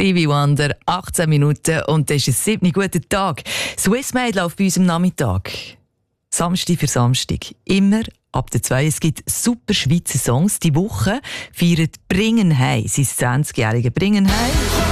Stevie Wonder, 18 Minuten und das ist ein 7. Guten Tag. Swiss Made läuft bei uns am Nachmittag. Samstag für Samstag. Immer ab der 2. Es gibt super Schweizer Songs. Die Woche feiert Bringen Hei, sein 20-jährige Bringen Hei.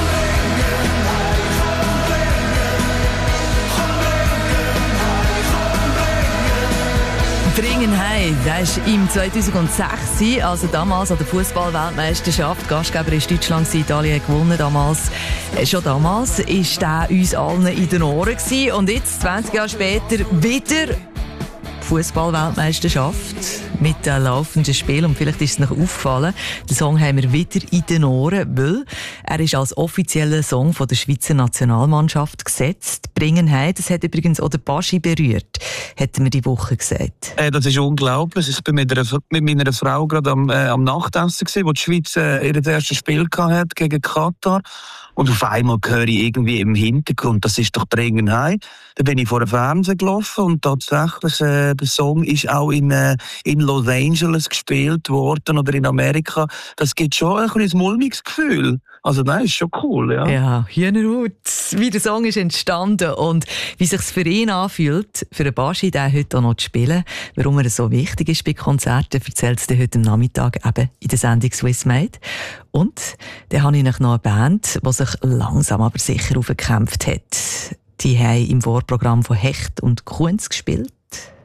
Bringen Hei, das war im 2006, also damals an der Fußball-Weltmeisterschaft. Gastgeber war Deutschland, Italien hat gewonnen damals. Schon damals war der uns allen in den Ohren gewesen. Und jetzt, 20 Jahre später, wieder Fußball-Weltmeisterschaft mit dem laufenden Spiel. Und vielleicht ist es noch aufgefallen, den Song haben wir wieder in den Ohren, weil er ist als offizieller Song von der Schweizer Nationalmannschaft gesetzt. Bringen Hei, das hat übrigens auch der Baschi berührt, hätten wir die Woche gesagt. Das ist unglaublich. Ich bin mit meiner Frau gerade am Nachtessen gewesen, wo die Schweiz ihr erstes Spiel hatte gegen Katar. Und auf einmal höre ich irgendwie im Hintergrund, das ist doch Bringen Hei. Da bin ich vor dem Fernsehen gelaufen und tatsächlich, der Song ist auch in Los Angeles gespielt worden oder in Amerika. Das gibt schon ein kleines mulmiges Gefühl. Also nein, ist schon cool, ja. Ja, Hühnerhaut, wie der Song ist entstanden und wie sich's für ihn anfühlt, für den Baschi, den heute auch noch zu spielen, warum er so wichtig ist bei Konzerten, erzählt es heute am Nachmittag eben in der Sendung Swiss Made. Und dann habe ich noch eine Band, die sich langsam aber sicher aufgekämpft hat. Die haben im Vorprogramm von Hecht und Kunz gespielt.